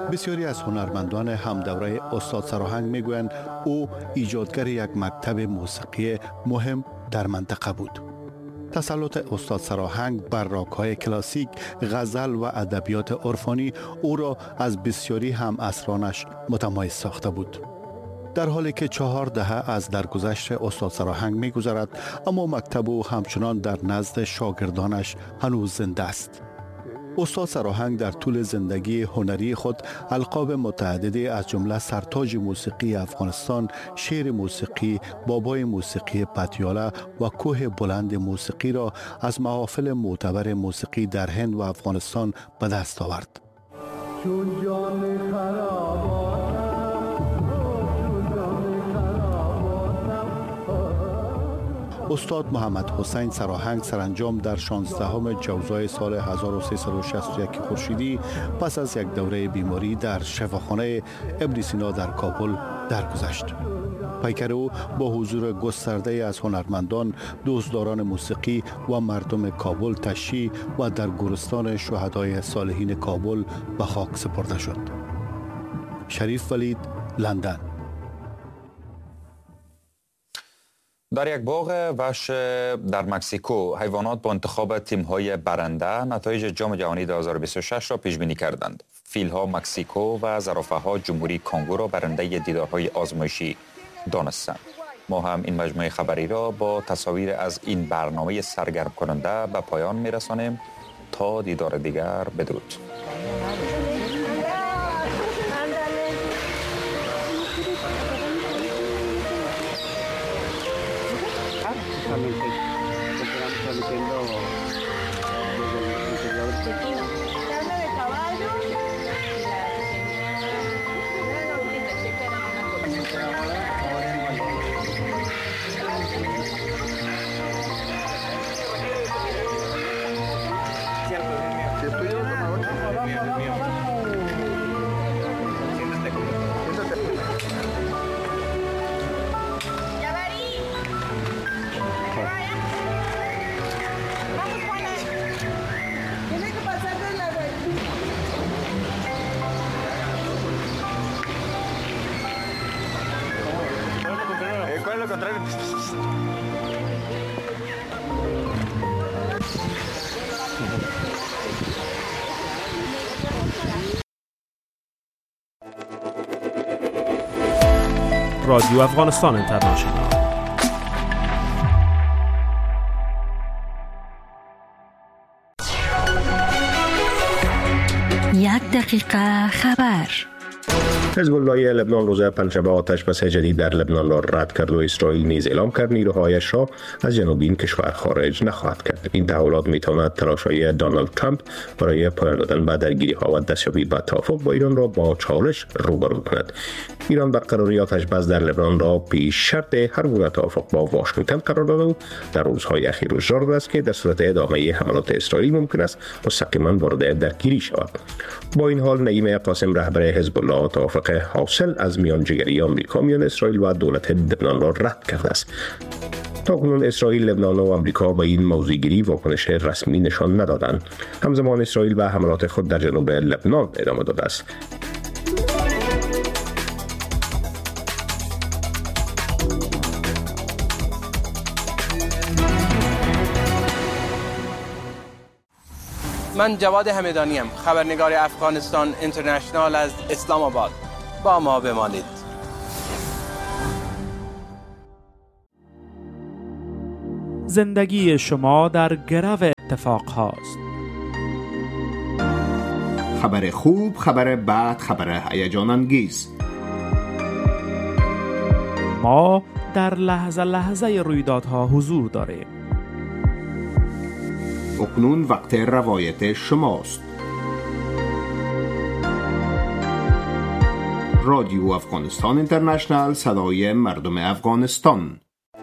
بسیاری از هنرمندان همدوره استاد سراهنگ میگویند او ایجادگر یک مکتب موسیقی مهم در منطقه بود. تسلط استاد سراهنگ بر راگ‌های کلاسیک، غزل و ادبیات عرفانی او را از بسیاری هم عصرانش متمایز ساخته بود. در حالی که 4 دهه از درگذشت استاد سراهنگ می‌گذرد، اما مکتب او همچنان در نزد شاگردانش هنوز زنده است. استاد سراهنگ در طول زندگی هنری خود القاب متعددی از جمله سرتاج موسیقی افغانستان، شیر موسیقی، بابای موسیقی پتیاله و کوه بلند موسیقی را از محافل معتبر موسیقی در هند و افغانستان به دست آورد. استاد محمد حسین سراهنگ سرانجام در 16 جوزای سال 1361 خورشیدی پس از یک دوره بیماری در شفاخانه ابن سینا در کابل درگذشت. پیکر او با حضور گسترده از هنرمندان، دوستداران موسیقی و مردم کابل تشییع و در گورستان شهدای صالحین کابل به خاک سپرده شد. شریف ولید، لندن. در یک باغ وحش در مکزیکو حیوانات با انتخاب تیم‌های برنده نتایج جام جهانی 2026 را پیش بینی کردند. فیل‌ها مکزیکو و زرافه‌ها جمهوری کانگو را برنده دیدارهای آزمایشی دانستند. ما هم این مجموعه خبری را با تصاویر از این برنامه سرگرم کننده به پایان می‌رسانیم. تا دیدار دیگر، بدرود. رادیو افغانستان اینترنشنال. یک دقیقه خبر. حزب الله لبنان روز پنجشنبه آتش‌بس جدید در لبنان را رد کرد و اسرائیل نیز اعلام کرد نیروهایش را از جنوب این کشور خارج نخواهد کرد. این تحولات می‌تواند تلاش‌های دونالد ترامپ برای پایان دادن به درگیری‌ها و دستیابی به توافق با ایران را با چالش روبرو کند. ایران برقراری آتش‌بس در لبنان را پیش شرط هر گونه توافق با واشنگتن قرار داده و در روزهای اخیر هشدار داده است که در صورت ادامه حملات اسرائیل ممکن است مستقیما وارد درگیری شود. با این حال نعیم قاسم رهبر حزب الله توافق حاصل از میانجیگری آمریکا میان اسرائیل و دولت لبنان را رد کرده است. تاکنون اسرائیل، لبنان و آمریکا به این موضوعگیری واکنش رسمی نشان ندادند. همزمان اسرائیل به حملات خود در جنوب لبنان ادامه داده است. من جواد همدانیم، خبرنگار افغانستان اینترنشنال از اسلام آباد. با ما بمانید. زندگی شما در گرو اتفاق هاست. خبر خوب، خبر بد، خبر هیجان انگیز. ما در لحظه لحظه رویدادها حضور داریم. اکنون وقت روایت شماست. رادیو افغانستان اینترنشنال، صدای مردم افغانستان.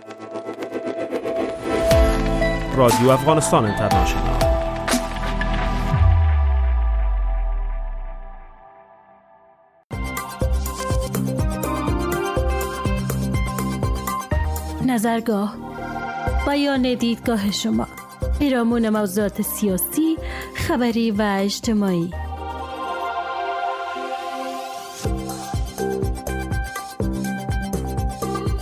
رادیو افغانستان اینترنشنال. نظرگاه، بیان دیدگاه شما، پیرامون موضوعات سیاسی، خبری و اجتماعی.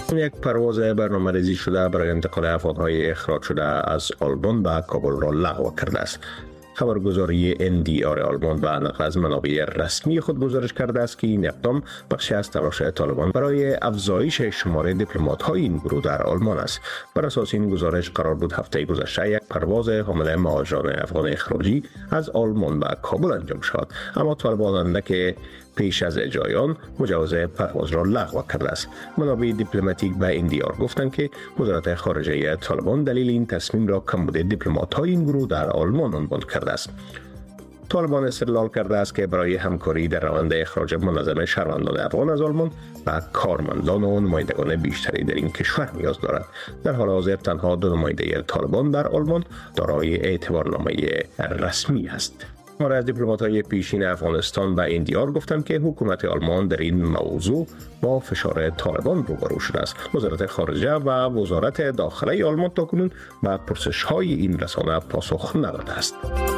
یک پرواز برنامه‌ریزی شده برای انتقال افغان‌های اخراج شده از آلمان به کابل را لغو کرده است. خبرگزاری NDR آلمان به نقل از منابع رسمی خود گزارش کرده است که این اقدام بخشی از تلاش طالبان برای افزایش شمار دیپلمات‌های این گروه در آلمان است. بر اساس این گزارش قرار بود هفته گذشته یک پرواز حامل مهاجران افغان اخراجی از آلمان به کابل انجام شد، اما طالبان اندک پیش از اجرای آن مجوز پرواز را لغو کرده است. منابع دیپلماتیک به NDR گفتند که وزارت خارجه طالبان دلیل این تصمیم را کمبود دیپلمات‌های این گروه در آلمان عنوان کرده است. طالبان استدلال کرده است که برای همکاری در روند اخراج منظم شهروندان افغان از آلمان و کارمندان و نمایندگان بیشتری در این کشور نیاز دارد. در حال حاضر تنها 2 نماینده طالبان در آلمان دارای اعتبارنامه رسمی است. از دیپلمات‌های پیشین افغانستان به NDR گفتند که حکومت آلمان در این موضوع با فشار طالبان روبرو شده است. وزارت خارجه و وزارت داخله آلمان تاکنون به پرسش‌های این رسانه پاسخ نداده است.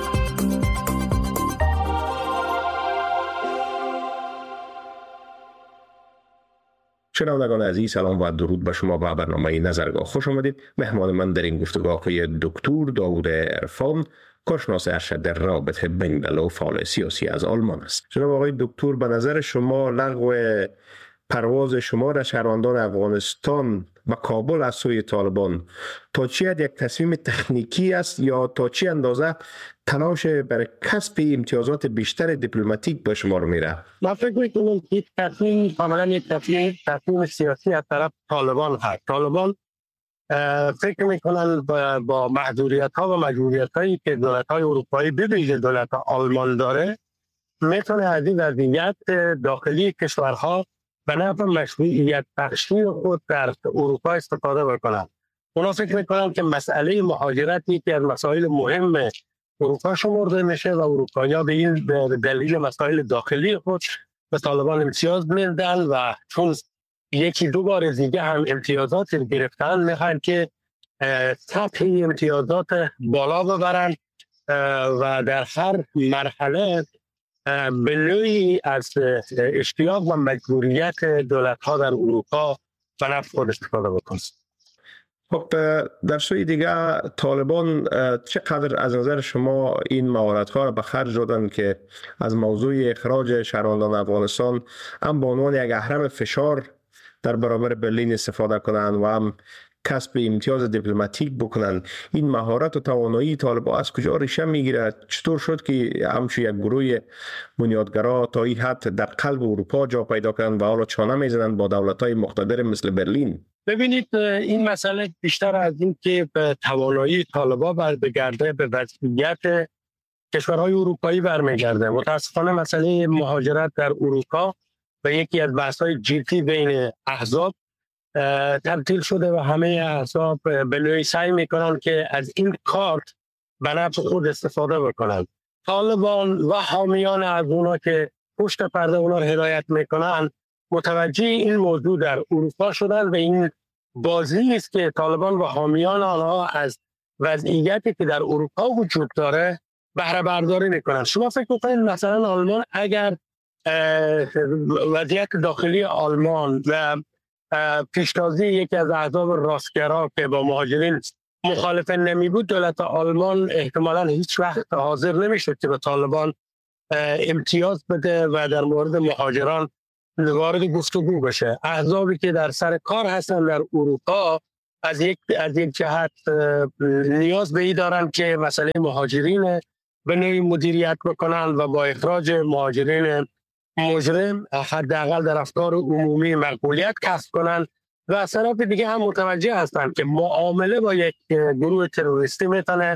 شنوندگان عزیز، سلام و درود به شما به برنامه نظرگاه خوش آمدید. مهمان من در این گفتگو آقای دکتر داوود عرفان، کارشناس ارشد در روابط بین‌المللی و فعال سیاسی از آلمان است. جناب آقای دکتر، به نظر شما لغو پرواز شمار شهروندان افغانستان و کابل از سوی طالبان تا چی حد یک تصمیم تکنیکی است یا تا چی اندازه تلاش برای کسب امتیازات بیشتر دیپلماتیک به شمار میره؟ من فکر میکنم این تصمیم کاملا یک تصمیم سیاسی از طرف طالبان هست. طالبان فکر میکنن با محدودیت ها و مجبوریت هایی که دولت های اروپایی به ویژه دولت آلمان داره میتونه از این وضعیت داخلی کشورها به نفع مشروعیت بخشی خود در اروپا استفاده بکنن. اونا فکر میکنن که مسئله مهاجرتی که از مسائل مهم اروپا شمرده میشه و اروپایی‌ها به این دلیل مسائل داخلی خود به طالبان امتیاز میدن و چون یکی دو بار دیگه هم امتیازات گرفتن میخوان که سطح امتیازات بالا ببرن و در هر مرحله به نوعی از اشتیاق و مجبوریت دولت‌ها در اروپا به نفع خود استفاده بکنن. خب در سوی دیگه طالبان چقدر از نظر شما این مهارت‌ها را به خرج دادن که از موضوع اخراج شهروندان افغانستان هم به عنوان یک اهرم فشار در برابر برلین استفاده کنند و هم کسب امتیاز دیپلماتیک بکنند؟ این مهارت و توانایی طالبان از کجا ریشه میگیره؟ چطور شد که همچون یک گروه بنیادگرا تا این حد در قلب اروپا جا پیدا کردند و حالا چانه میزنند با دولت‌های مقتدر مثل برلین؟ ببینید، این مسئله بیشتر از این که به توانایی طالبان برمیگرده به وضعیت کشورهای اروپایی برمیگرده. متاسفانه مسئله مهاجرت در اروپا به یکی از بحث‌های جدی بین احزاب تبدیل شده و همه احزاب به نوعی سعی میکنن که از این کارت به نفع خود استفاده بکنن. طالبان و حامیان از اونا که پشت پرده اونا رو هدایت میکنن متوجه این موضوع در اروپا شدن و این بازی است که طالبان و حامیان آنها از وضعیتی که در اروپا وجود داره بهره برداری میکنن. شما فکر میکنید مثلا آلمان اگر وضعیت داخلی آلمان و پیشتازی یکی از احزاب راستگرا که با مهاجرین مخالف نمی بود، دولت آلمان احتمالاً هیچ وقت حاضر نمیشد که به طالبان امتیاز بده و در مورد مهاجران وارد گفتگو بشه. احزابی که در سر کار هستن در اروپا از یک جهت نیاز به این دارن که مسئله مهاجرین به نوعی مدیریت بکنن و با اخراج مهاجرین مجرم حداقل در افکار عمومی مقبولیت کسب کنن و از طرف دیگه هم متوجه هستن که معامله با یک گروه تروریستی میتونه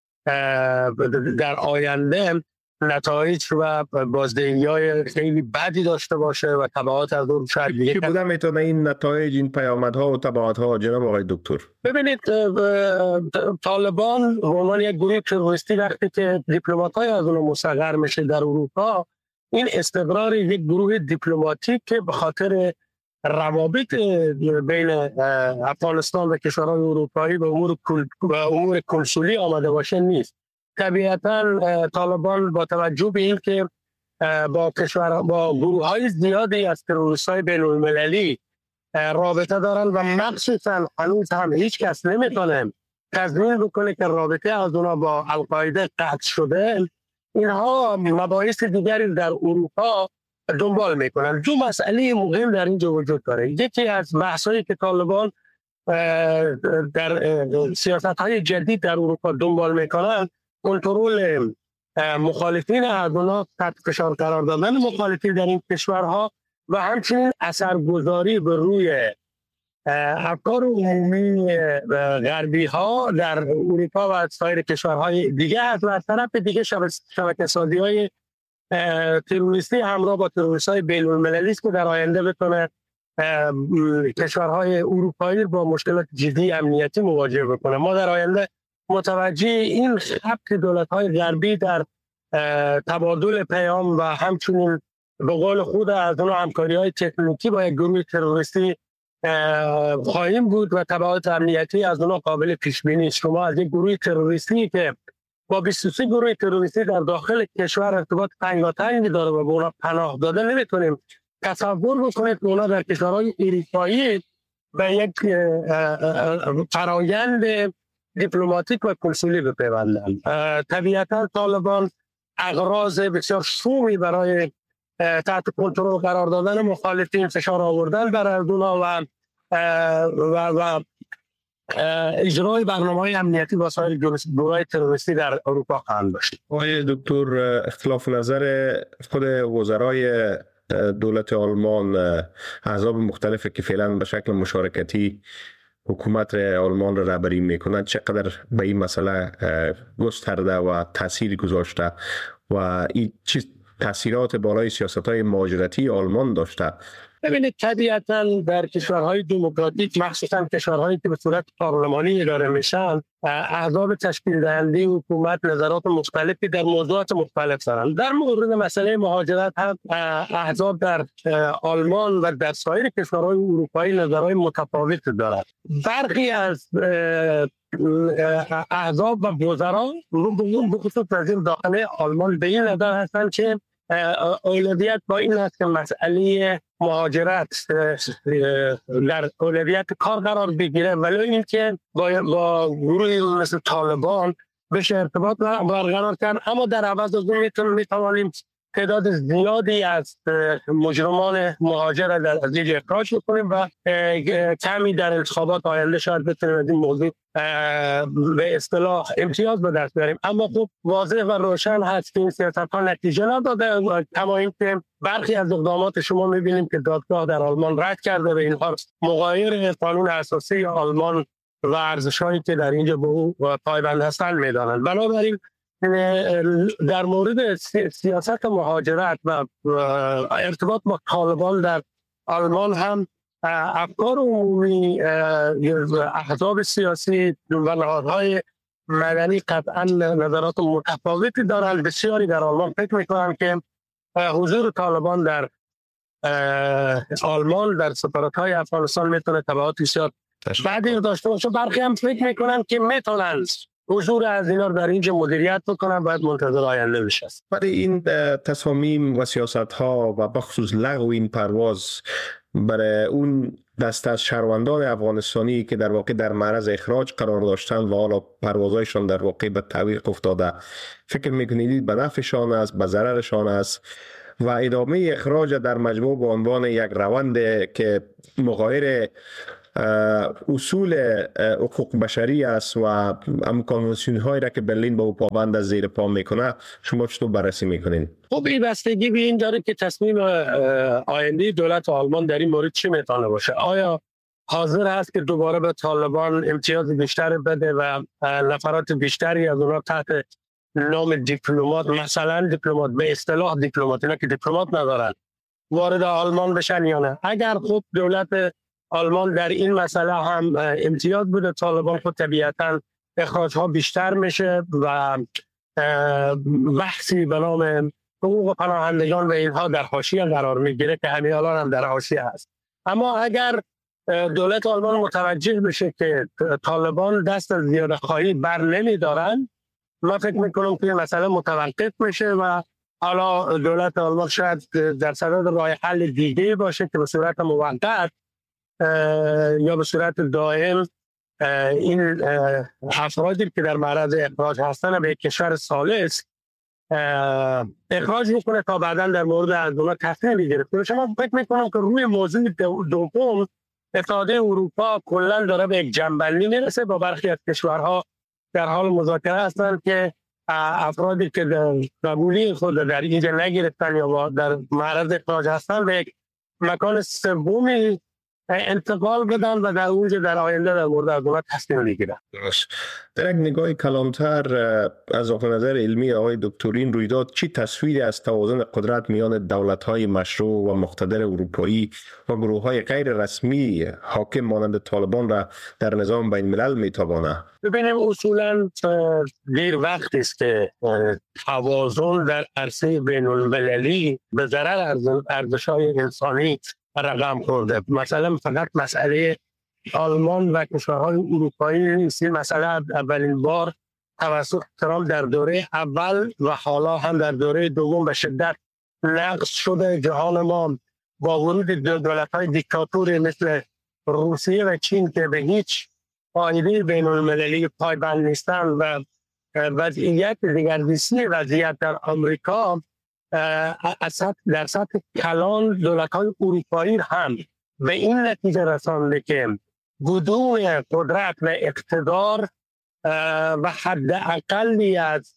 در آینده نتایج و بازدهی‌های خیلی بدی داشته باشه و تبعات از اون شاید چی بوده میتونه این نتایج، این پیامدها و تبعاتها جناب آقای دکتر؟ ببینید، طالبان به عنوان یک گروه تروریستی وقتی که دیپلمات‌های از اون مستقر میشه در اروپا، این استقرار یک گروه دیپلماتیک که به خاطر روابط بین افغانستان و کشورهای اروپایی به امور کنسولی آمده باشه نیست. طبیعتاً طالبان با توجه به این که با گروه‌های زیادی از تروریست‌های بین‌المللی رابطه دارن و مخصوصا هنوز هم هیچ کس نمیتونه تضمین بکنه که رابطه از اونا با القاعده قطع شده. اینها مباحث دیگری در اروپا دنبال میکنن. دو مسئله مهم در اینجا وجود داره. یکی از بحثایی که طالبان در سیاست‌های جدید در اروپا دنبال میکنن، کنترل مخالفین اردوغان، تحت فشار قرار دادن مخالفین در این کشورها و همچنین اثرگذاری به روی افکار عمومی غربی ها در اروپا و سایر کشورهای دیگه هست. و از طرف دیگه شبکه‌سازی های تروریستی همراه با تروریست های بین المللی است که در آینده بتونه کشورهای اروپایی با مشکلات جدی امنیتی مواجه بکنه. ما در آینده متوجه این خط دولت‌های غربی در تبادل پیام و همچنین به قول خود از اون همکاری‌های تکنیکی با یک گروه تروریستی خواهیم بود و تبعات امنیتی از اونها قابل پیش بینی است. شما از یک گروه تروریستی که با 23 گروه تروریستی در داخل کشور ارتباط تنگاتنگی داره و به اونا پناه داده نمیتونیم تصور بکنید که اونا در کشورهای اروپایی به یک فرآیند دیپلماتیک و کنسولی بپیوندن. طبیعتا طالبان اغراض بسیار شومی برای تحت کنترل قرار دادن مخالفین، فشار آوردن بر اردوغان و اجرای برنامه‌های امنیتی با سایر گروه‌های تروریستی در اروپا خواهند داشت. آقای دکتر، اختلاف نظر خود وزرای دولت آلمان، احزاب مختلفی که فعلا به شکل مشارکتی حکومت آلمان را رهبری میکنند چقدر به این مسئله گسترده و تاثیر گذاشته و این چه تاثیرات بالای سیاست‌های مهاجرتی آلمان داشته؟ ببینید، طبیعتاً در کشورهای دموکراتیک، مخصوصاً کشورهایی که به صورت پارلمانی اداره میشن، احزاب تشکیل دهنده حکومت نظرات مختلفی در موضوعات مختلف دارند. در مورد مسئله مهاجرت هم احزاب در آلمان و در سایر کشورهای اروپایی نظرهای متفاوتی دارند. برخی از احزاب و وزرا به خصوص وزیر داخلی آلمان به این نظر هستند که اولویت با این است که مسئله مهاجرت در اولویت کار قرار بگیره، ولی اینکه با گروهی مثل طالبان بشه ارتباط برقرار کرد. اما در عوض از اون میتوانیم تعداد زیادی از مجرمان مهاجر از اینجا اخراج کنیم و کمی در انتخابات آینده شاید بتونیم از این موضوع به اصطلاح امتیاز به دست بیاریم. اما خب واضح و روشن هست که این سیاست‌ها نتیجه نداده، کما اینکه برخی از اقدامات شما می‌بینیم که دادگاه در آلمان رد کرده و اینها مغایر قانون اساسی آلمان و ارزش‌هایی که در اینجا به او پایبند هستند می‌دانند. بنابراین در مورد سیاست مهاجرت و ارتباط با طالبان در آلمان هم افکار عمومی احزاب سیاسی و نهادهای مدنی قطعا نظرات متفاوتی دارند. بسیاری در آلمان فکر میکنند که حضور طالبان در آلمان در سفارت‌های افغانستان میتونه تبعات بسیار بعدی داشته باشه. برخی هم فکر میکنند که میتونند حضور از اینا در اینجا مدیریت بکنن، باید منتظر آینده بشه. ولی این تصامیم و سیاست‌ها و بخصوص لغو این پرواز برای اون دست از شهروندان افغانستانی که در واقع در معرض اخراج قرار داشتن و حالا پروازهایشان در واقع به تعویق افتاده، فکر میکنید به نفعشان است، به ضررشان است و ادامه اخراج در مجموع به عنوان یک روند که مغایر اصول حقوق بشری است و هم کنوانسیون هایی را که برلین به او پابند از زیر پا میکنه، شما چطور بررسی میکنین؟ خب این بستگی به این داره که تصمیم آینده دولت آلمان در این مورد چی میتونه باشه. آیا حاضر هست که دوباره به طالبان امتیاز بیشتر بده و نفرات بیشتری از اونها تحت نام دیپلمات، مثلا دیپلمات به اصطلاح دیپلمات، اینا که دیپلمات ندارن، وارد آلمان بشن یا نه؟ اگر خب دولت آلمان در این مسئله هم امتیاز بده طالبان، خود طبیعتا اخراج ها بیشتر میشه و بحثی به نام حقوق پناهندگان و اینها در حاشیه قرار میگیره که همین الان هم در حاشیه هست. اما اگر دولت آلمان متوجه بشه که طالبان دست از زیاده خواهی بر نمیدارن، من فکر میکنم که مسئله متوقف میشه و حالا دولت آلمان شاید در صدد راه حل دیگه باشه که به صورت موقت یا به صورت دائم این افرادی که در معرض اخراج هستن به کشور ثالث اخراج میکنه تا بعدا در مورد از اونها تصمیم بگیره. شما فکر میکنم که روی موضوع دوم اتحادیه اروپا کلا داره به یک جنبندی میرسه. با برخی از کشورها در حال مذاکره هستند که افرادی که قبولی خود در اینجا نگرفتن یا در معرض اخراج هستن به یک مکان سومی انتقال بدن و در اونجا در آینده در مورد از اونها تصمیم بگیرن. در یک نگاه کلانتر از نظر علمی آقای دکتر، این رویداد چی تصویری از توازن قدرت میان دولت‌های مشروع و مقتدر اروپایی و گروه‌های غیر رسمی حاکم مانند طالبان را در نظام بین الملل میتابانه؟ ببینیم اصولاً دیر وقتی است که توازن در عرصه بین المللی به ضرر ارزش‌های انسانی رقم خورده. مثلا فقط مسئله آلمان و کشورهای اروپایی نیست. این مسئله اولین بار توسط ترامپ در دوره اول و حالا هم در دوره دوم به شدت نقض شده. جهان ما با ورود دولت‌های دیکتاتوری مثل روسیه و چین که به هیچ قاعده بین المللی پایبند نیستند و وضعیت دیگرگونی وضعیت در آمریکا در سطح کلان دولت‌های اروپایی هم به این نتیجه رسانده که بدون قدرت و اقتدار و حد اقلی از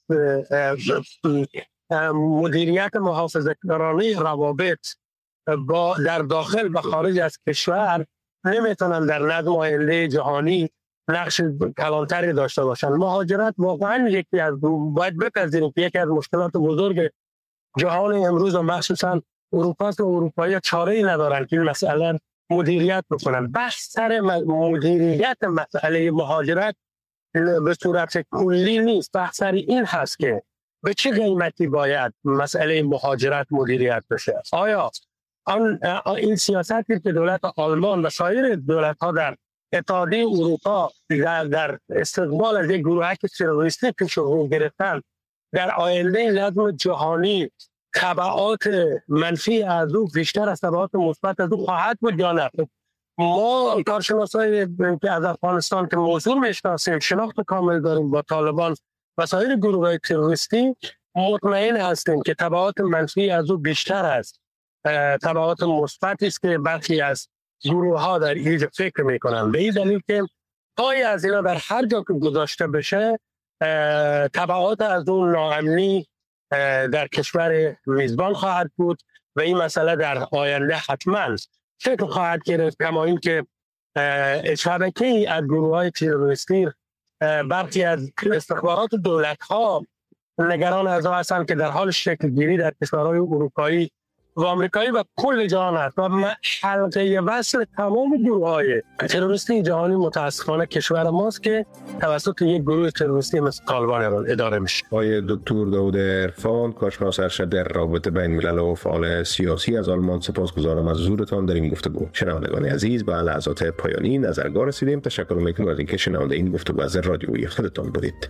مدیریت محافظه‌کارانه روابط در داخل و خارج از کشور نمیتونن در نظم آینده جهانی نقش کلانتری داشته باشن. مهاجرت واقعا یکی از باید بپذیریم که یکی از مشکلات بزرگ جهان امروز و مخصوصا اروپا و اروپایی چاره‌ای ندارن که این مسئله مدیریت بکنن. بحث سر مدیریت مسئله مهاجرت به صورت کلی نیست. بحث سر این هست که به چه قیمتی باید مسئله مهاجرت مدیریت بشه. آیا این سیاستی که دولت آلمان و سایر دولت‌ها در اتحادیه اروپا در استقبال از یک گروهک تروریستی پیش رو گرفتن در آینده نظم جهانی تبعات منفی از او بیشتر از تبعات مثبت از او خواهد بود یا نه؟ ما کارشناسای که از افغانستان که موضوع میشناسیم، شناخت کامل داریم با طالبان و سایر گروه‌های تروریستی، مطمئن هستیم که تبعات منفی از او بیشتر است تبعات مثبتی است که برخی از گروه‌ها در اینجا فکر میکنن. به این دلیل که پای از اینا در هر جا که گذاشته بشه تبعات از اون ناامنی در کشور میزبان خواهد بود و این مسئله در آینده حتما شکل خواهد گرفت. کما این که شبکه‌ای از گروه‌های تروریستی برخی از استخبارات دولت‌ها نگران از آن هستند که در حال شکل گیری در کشورهای اروپایی و آمریکایی و کل جهان هست و حلقه وصل تمام گروه‌های تروریستی جهانی متاسفانه کشور ماست که توسط یک گروه تروریستی مثل طالبان اداره میشه. آقای دکتر داود عرفان، کارشناس ارشد در روابط بین الملل و فعال سیاسی از آلمان، سپاسگزارم از حضورتان در این گفتگو. شنوندگان عزیز، به لحظات پایانی نظرگاه رسیدیم. تشکر می‌کنم از اینکه شنونده این گفتگو از رادیویی خودتان بودید.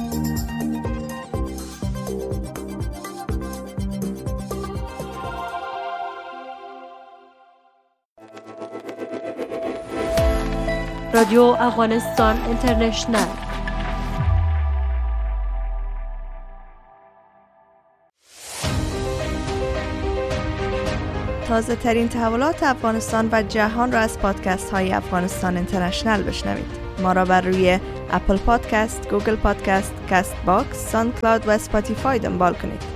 رادیو افغانستان اینترنشنل. تازه ترین تحولات افغانستان و جهان را از پادکست های افغانستان اینترنشنل بشنوید. ما را بر روی اپل پادکست، گوگل پادکست، کست باکس، ساوند کلاود و اسپاتیفای دنبال کنید.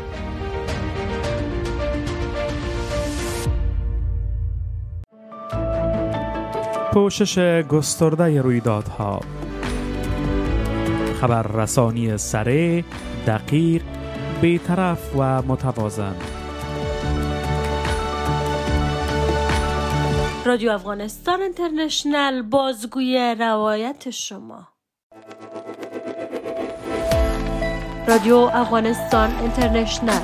پوشش گسترده رویدادها، خبررسانی سریع، دقیق، بی‌طرف و متوازن. رادیو افغانستان اینترنشنل، بازگوی روایت شما. رادیو افغانستان اینترنشنل.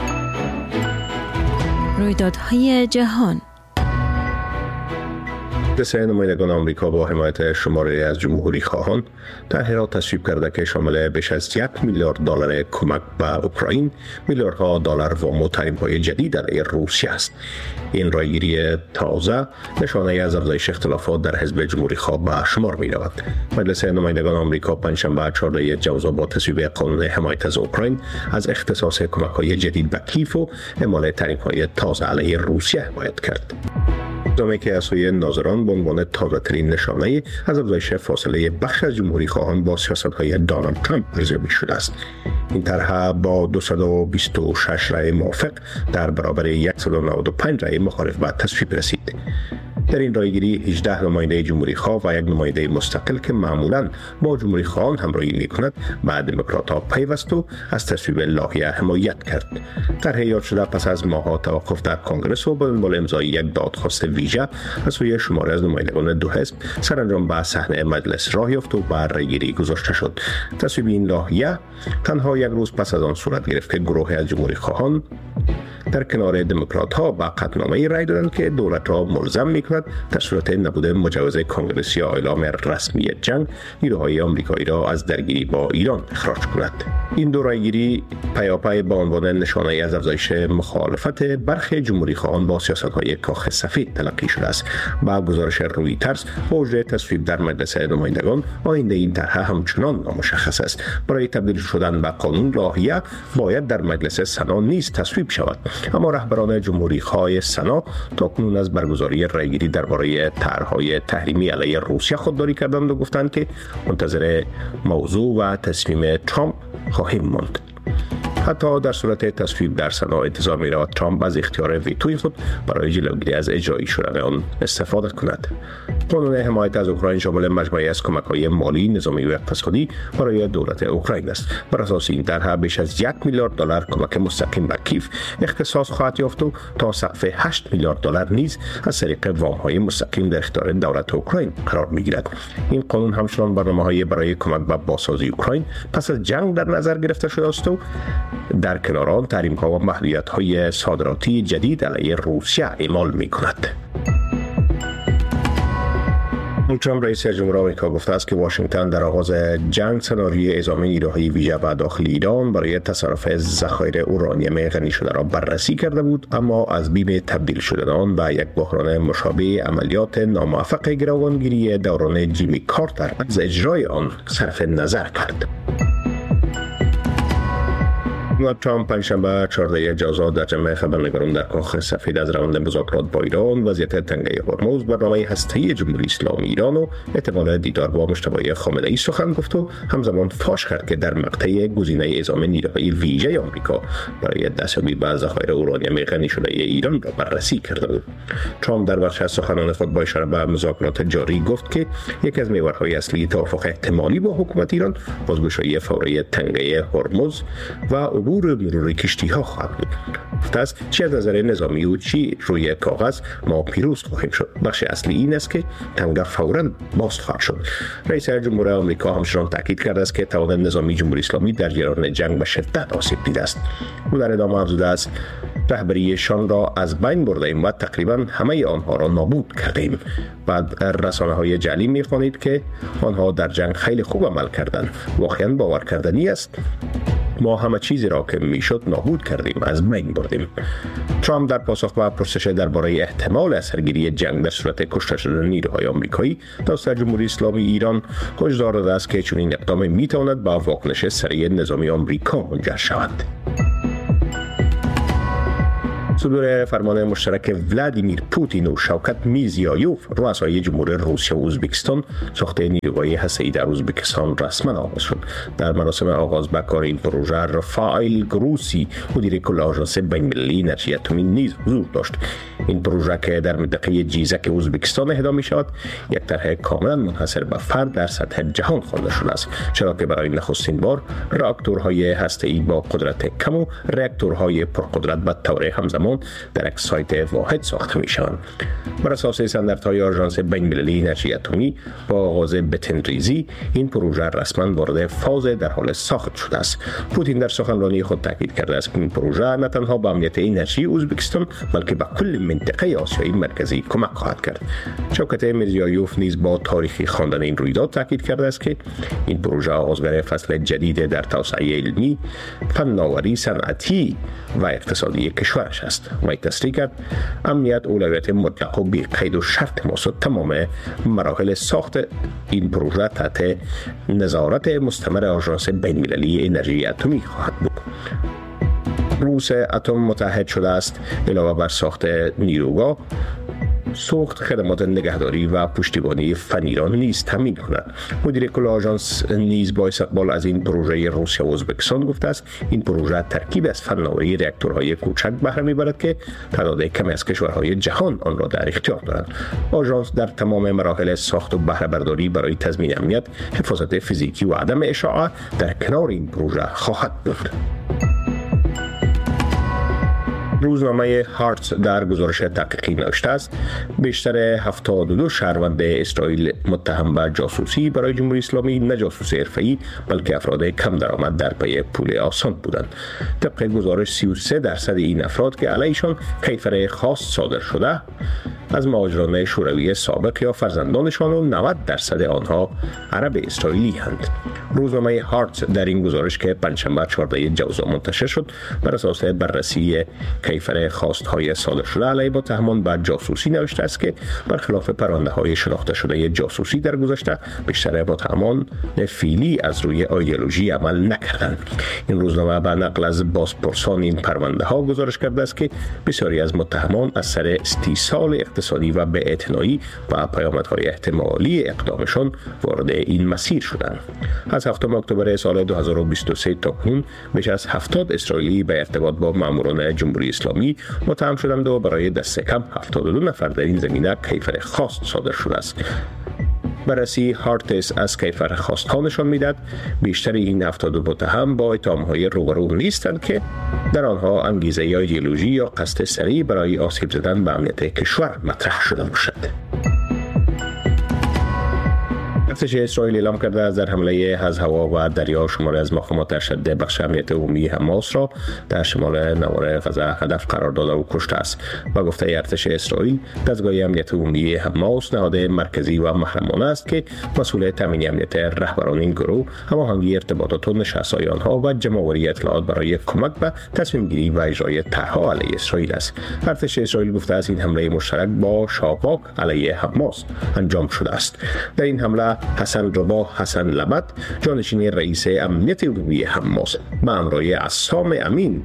رویدادهای جهان. مجلس نمایندگان آمریکا با حمایت شماری از جمهوری خواهان طرحی را تصویب کرده که شامل بیش از $1 میلیارد کمک به اوکراین، میلیاردها دلار وام و تحریم‌های جدید علیه روسیه است. این رایگیری تازه نشانه از افزایش اختلافات در حزب جمهوری خواه به شمار می رود. مجلس نمایندگان آمریکا پنجشنبه 14 جوزا با تصویب قانون حمایت از اوکراین از اختصاص کمک‌های جدید به کیف و اعمال تحریم‌های تازه علیه روسیه حمایت کرد. اقدامی که از سوی ناظران به عنوان تازه‌ترین نشانه از افزایش فاصله بخش از جمهوری خواهان با سیاست‌های دونالد ترامپ ارزیابی شده است. این طرح با 226 رأی موافق در برابر 195 رأی مخالف به تصویب رسید. در این رایگیری 18 نماینده جمهوری خواه و یک نماینده مستقل که معمولاً با جمهوری خواهان همراهی می‌کند به دموکرات‌ها پیوست و از تصویب لایحه حمایت کرد. طرح ایجاد شده پس از ماه‌ها توقف در کنگره و با دنبال امضای یک دادخواست ویژه از سوی شماری از نمایندگان دو حزب سرانجام به صحنه مجلس راه یافت و به رایگیری گذاشته شد. تصویب این لایحه تنها یک روز پس از آن صورت گرفت که گروهی از جمهوری خواهان در کنار دموکرات‌ها با قطعنامه‌ای رای دادند که دولت را ملزم می‌کند در صورت نبود مجوز کنگرس یا اعلام رسمی جنگ نیروهای آمریکایی را از درگیری با ایران اخراج کند. این دو رایگیری پیاپی به عنوان نشانه از افزایش مخالفت برخی جمهوری خواهان با سیاست‌های کاخ سفید تلقی شده است. با گزارش رویترز با وجود تصویب در مجلس نمایندگان آینده این طرح همچنان نامشخص است. برای تبدیل شدن به قانون لایحه باید در مجلس سنا نیز تصویب شود، اما رهبران جمهوری خواه سنا تاکنون از برگزاری رایگیری درباره طرح‌های تحریمی علیه روسیه خودداری کردند و گفتند که منتظر موضوع و تصمیم ترامپ خواهیم ماند. حتی در صورت تصویب در سنا انتظار می‌رود ترامپ از اختیار ویتوی خود برای جلوگیری از اجرایی شدن آن استفاده کند. قانون حمایت از اوکراین شامل مجموعه‌ای از کمک‌های مالی، نظامی و اقتصادی برای دولت اوکراین است. بر اساس این طرح بیش از $1 میلیارد کمک مستقیم به کیف اختصاص خواهد یافت و تا سقف $8 میلیارد نیز از طریق وام‌های مستقیم در اختیار دولت اوکراین قرار می‌گیرد. این قانون همچنان برنامه‌های برای کمک به بازسازی اوکراین پس از جنگ در نظر گرفته شده است و در کنار آن تحریم‌ها و محدودیت‌های صادراتی جدید علیه روسیه اعمال می‌کند. ترامپ رئیس جمهور آمریکا گفته است که واشنگتن در آغاز جنگ سناریوی اعزام نیروهای ویژه به داخل ایران برای تصرف ذخایر اورانیوم غنی شده را بررسی کرده بود، اما از بیم تبدیل شدن آن به یک بحران مشابه عملیات ناموفق گروگانگیری دوران جیمی کارتر از اجرای آن صرف نظر کرد. ترامپ پنجشنبه 14 جوزا در جمع خبرنگاران در کاخ سفید از روند مذاکرات با ایران، وضعیت تنگه هرمز، برنامه هسته‌ای جمهوری اسلامی ایران و احتمال دیدار با مجتبی خامنه‌ای سخن گفت و همزمان فاش کرد که در مقطع گزینه اعزام نیروهای ویژه آمریکا برای دستیابی به ذخایر اورانیوم غنی شده ایران را بررسی کرده بود. ترامپ در بخش از سخنان خود با اشاره به مذاکرات جاری گفت که یکی از محورهای اصلی توافق احتمالی با حکومت ایران بازگشایی فوری تنگه هرمز و عبور مروری کشتی‌ها خواهد بود. گفته است چه از نظر نظامی و چی روی کاغذ ما پیروز خواهیم شد. بخش اصلی این است که تنگه فوراً باز خواهد شد. رئیس جمهور آمریکا همچنان تاکید کرده است که توان نظامی جمهوری اسلامی در جریان جنگ به شدت آسیب دیده است. او در ادامه افزوده است رهبریشان را از بین بردیم و تقریبا همه آنها را نابود کردیم. بعد رسانه‌های جعلی می‌خوانید که آنها در جنگ خیلی خوب عمل کردند. واقعاً باور کردنی است. ما همه چیزی را که میشد نابود کردیم، از بین بردیم. ترامپ در پاسخ به پرسش درباره احتمال اثرگیری جنگ در صورت کشته شدن نیروهای آمریکایی توسط جمهوری اسلامی ایران هشدار داده است که چنین اقدامی میتواند به واکنش سریع نظامی آمریکا منجر شود. صدور فرمان مشترک ولادیمیر پوتین و شوکت میرزیایوف رؤسای جمهور روسیه و ازبکستان ساخت نیروهای هسته‌ای در ازبکستان رسما آغاز شد. در مراسم آغاز به کار این پروژه رفائیل گروسی مدیر کل آژانس بین‌المللی انرژی اتمی نیز حضور داشت. این پروژه که در منطقه جیزک ازبکستان اهدا می‌شود، یک طرح کاملا منحصر به فرد در سطح جهان خوانده شده است، چرا که برای نخستین بار راکتورهای هسته‌ای با قدرت کم و راکتورهای پرقدرت به طور همزمان زمان در یک سایت واحد ساخته میشوند. بر اساس استانداردهای آژانس بین‌المللی انرژی اتمی با آغاز بتن‌ریزی این پروژه رسما وارد فاز در حال ساخت شده است. پوتین در سخنرانی خود تاکید کرده است که این پروژه نه تنها به امنیت انرژی ازبکستان بلکه به کل منطقه آسیای مرکزی کمک خواهد کرد. شوکت میرزیایوف نیز با تاریخی خواندن این رویداد تاکید کرده است که این پروژه آغازگر فصل جدید در توسعه علمی، فناوری، صنعتی و اقتصادی کشورش است. و تصریح کرد امنیت اولویت مطلق و بی قید و شرط ماست. تمام مراحل ساخت این پروژه تحت نظارت مستمر آژانس بین‌المللی انرژی اتمی خواهد بود. روس اتم متحد شده است علاوه بر ساخت نیروگاه ساخت خدمات نگهداری و پشتیبانی فنی را نیز تامین کند. مدیر کل آژانس نیز با استقبال از این پروژه روسیه و ازبکستان گفته است این پروژه ترکیب از فناوری راکتورهای کوچک بهره میبرد که تعداد کمی از کشورهای جهان آن را در اختیار دارند. آژانس در تمام مراحل ساخت و بهره برداری برای تضمین امنیت، حفاظت فیزیکی و عدم اشاعه در کنار این پروژه خواهد بود. روزنامه هارتس در گزارش تحقیقی نوشته است بیشتر 72 شهروند اسرائیل متهم به جاسوسی برای جمهوری اسلامی نه جاسوس حرفه‌ای بلکه افراد کم درآمد در پی پول آسان بودند. طبق گزارش 33% این افراد که علیشان کیفر خاص صادر شده از مهاجران شوروی سابق یا فرزندانشان و 90% آنها عرب اسرائیلی هستند. روزنامه هارتس در این گزارش که پنجشنبه 14 جوزا منتشر شد بر اساس بررسی کیفر خواست‌های صادر شده علیه متهمان به جاسوسی نوشته است که برخلاف پرونده‌های شناخته شده جاسوسی در گذشته بیشتر متهمان فعلی از روی ایدئولوژی عمل نکردند. این روزنامه به نقل از بازپرسان این پرونده‌ها گزارش کرده است که بسیاری از متهمان از سر استیصال اقتصادی و بی‌اعتنایی و پیامدهای احتمالی اقدامشان وارد این مسیر شدند. از 7 اکتبر سال 2023 تا کنون بیش از 70 اسرائیلی به ارتباط با ماموران جمهوری اسلامی متهم شدند و برای دست کم 72 نفر در این زمینه کیفر خواست صادر شده است. بررسی هارتس از کیفر خواست‌ها نشان می‌دهد بیشتر این 70 متهم با اتهام‌های روبرو نیستند که در آنها انگیزه یا ایدئولوژی یا قصد سریع برای آسیب زدن به امنیت کشور مطرح شده باشد. ارتش اسرائیل اعلام کرده است در حمله از هوا و دریا شماری از مقامات ارشد بخش امنیت عمومی حماس را در شمال نوار غزه هدف قرار داده و کشته است. با گفته ارتش اسرائیل دستگاه امنیت عمومی حماس نهاد مرکزی و محرمانه است که مسئول تامین امنیت رهبران این گروه، هماهنگی ارتباطات و نشست‌های آنها و جمع‌آوری اطلاعات برای کمک به تصمیم گیری و اجرای طرح‌ها علیه اسرائیل است. ارتش اسرائیل گفته است این حمله مشترک با شاپاک علیه حماس انجام شده است. در این حمله حسن ربا حسن لبد جانشین رئیس امنیت عمومی حماس به همراه عصام امین،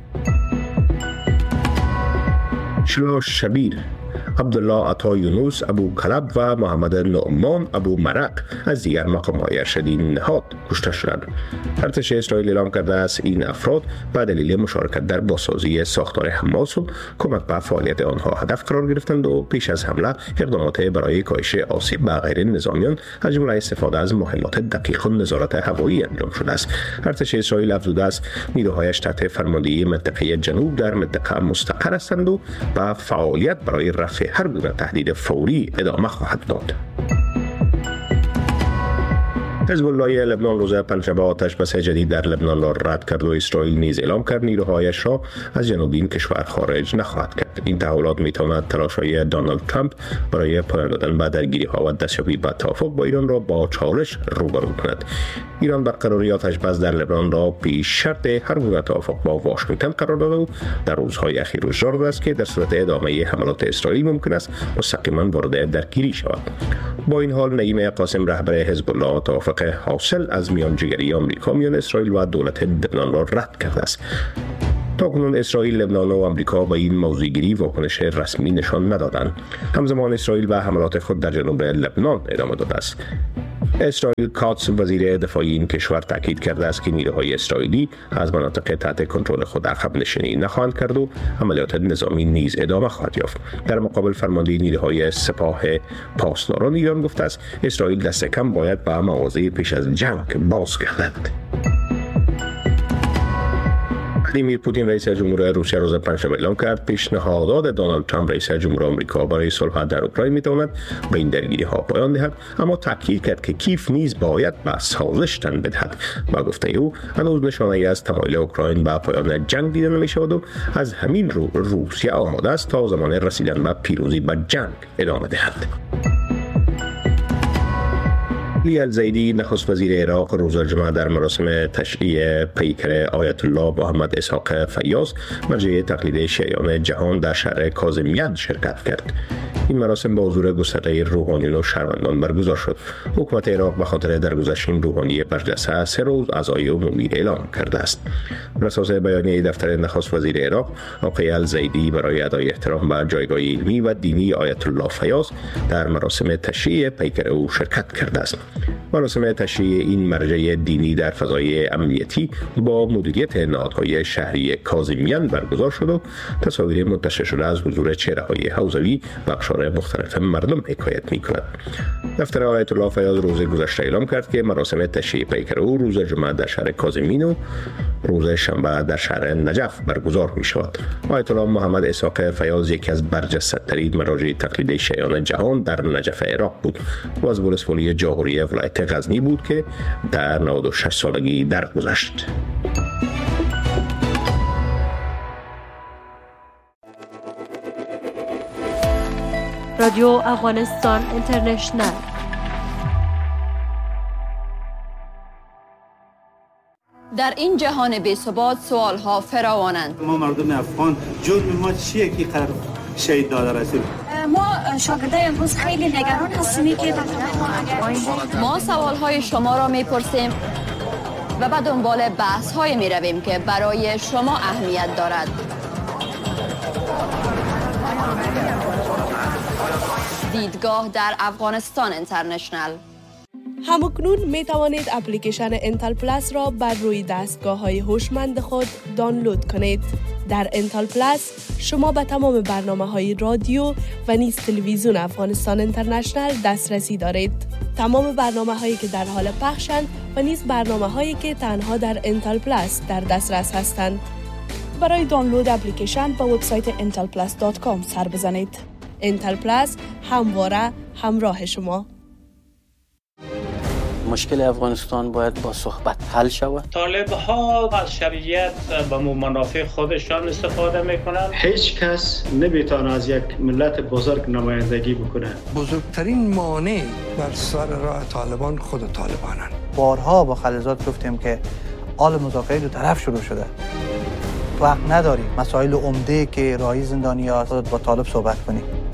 شلا شبیر، عبدالله عطا یونس ابو کلب و محمد نعمان ابو مرق از دیگر مقام‌های ارشدی نهاد کشته شدند. ارتش اسرائیل اعلام کرده است این افراد به دلیل مشارکت در بازسازی ساختار حماس و کمک به فعالیت آنها هدف قرار گرفتند و پیش از حمله اقدامات برای کاهش آسیب به غیر نظامیان از جمله استفاده از مهمات دقیق و نظارت هوایی انجام شده است. ارتش اسرائیل افزوده است نیروهایش تحت فرماندهی منطقه جنوب در منطقه مستقر هستند و به فعالیت برای رفع هر گونه تهدید فوری ادامه خواهد داد. حزب الله لبنان روز پنجشنبه آتش‌بس جدید در لبنان را رد کرد و اسرائیل نیز اعلام کرد نیروهایش را از جنوب این کشور خارج نخواهد کرد. این تحولات میتواند تلاش‌های دونالد ترامپ برای پایان دادن به درگیری‌ها و دستیابی به توافق با ایران را با چالش روبرو کند. ایران برقراری آتش‌بس در لبنان را پیش شرط هر گونه توافق با واشنگتن قرار داده و در روزهای اخیر هشدار داده است که در صورت ادامه حملات اسرائیل ممکن است مستقیما وارد درگیری شود. با این حال نعیم قاسم رهبر حزب الله توافق حاصل از میانجیگری آمریکا میان اسرائیل و دولت لبنان را رد کرده است. تاکنون اسرائیل، لبنان و آمریکا با این موضوعگیری واکنش رسمی نشان ندادند. همزمان اسرائیل به حملات خود در جنوب لبنان ادامه داده است. اسرائیل کاتس وزیر دفاع این کشور تاکید کرده است که نیروهای اسرائیلی از مناطق تحت کنترل خود عقب نشینی نخواهند کرد و عملیات نظامی نیز ادامه خواهد یافت. در مقابل فرمانده نیروهای سپاه پاسداران ایران گفته است اسرائیل دست کم باید به مواضع پیش از جنگ بازگردد. ولادیمیر پوتین رئیس جمهور روسیه روز پنجشنبه اعلام کرد پیشنهادات دونالد ترامپ رئیس جمهور آمریکا برای صلح در اوکراین میتواند به این درگیری‌ها پایان دهد، اما تاکید کرد که کیف نیز باید به سازش تن بدهد. با گفته او هنوز نشانه‌ای از تمایل اوکراین به پایان جنگ دیده نمی‌شود و از همین رو روسیه آماده است تا زمان رسیدن به پیروزی به جنگ ادامه دهد. علی الزیدی نخست وزیر عراق روز جمعه در مراسم تشییع پیکر آیت الله محمد اسحاق فیاض مرجع تقلید شیعیان جهان در شهر کاظمیان شرکت کرد. این مراسم با حضور گسترده روحانیون و شهروندان برگزار شد. حکومت عراق به خاطر درگذشت روحانی برجسته 3 روز عزای عمومی اعلام کرده است. بر اساس بیانیه دفتر نخست وزیر عراق، آقای الزیدی برای ادای احترام به جایگاه علمی و دینی آیت الله فیاض در مراسم تشییع پیکر او شرکت کرده است. مراسم تشییع این مرجع دینی در فضای امنیتی با مدیریت نهادهای شهری کاظمیان برگزار شد و تصاویر منتشر شده از حضور چهره‌های حوزوی و اقشار مختلف مردم حکایت می‌کند. دفتر آیت الله فیاض روز گذشته اعلام کرد که مراسم تشییع پیکر او روز جمعه در شهر کاظمین و روز شنبه در شهر نجف برگزار می‌شود. آیت الله محمد اسحاق فیاض یکی از برجسته‌ترین مراجع تقلید شیعیان جهان در نجف عراق بود و از ولسوالی جاهوری ولایت غزنی بود که در 96 سالگی درگذشت. رادیو افغانستان اینترنشنل. در این جهان بی‌ثبات سوال‌ها فراوانند. ما مردم افغان جرم ما چیه که قرار شهید داده رسول؟ ما شاگردای امروز خیلی نگران هستیم که ما سوال‌های شما را می‌پرسیم و به دنبال بحث‌های می‌رویم که برای شما اهمیت دارد. دیدگاه در افغانستان اینترنشنل. همکنون می توانید اپلیکیشن انتل پلاس را بر روی دستگاه‌های هوشمند خود دانلود کنید. در انتل پلاس شما به تمام برنامه‌های رادیو و نیز تلویزیون افغانستان اینترنشنل دسترسی دارید. تمام برنامه‌هایی که در حال پخشند و نیز برنامه‌هایی که تنها در انتل پلاس در دسترس هستند. برای دانلود اپلیکیشن به وبسایت intelplus.com سر بزنید. انتل پلاس همواره همراه شما. مشکل افغانستان باید با صحبت حل شود. طالب‌ها از شریعت به منافع خودشان استفاده میکنند. هیچ کس نمیتونه از یک ملت بزرگ نمایندگی بکنه. بزرگترین مانع بر سر راه طالبان خود طالبانند. بارها با خلیزات گفتیم که حال مذاکره دو طرف شروع شده. وقت نداریم مسائل عمده که راهی زندانی‌ها با طالب صحبت کنیم.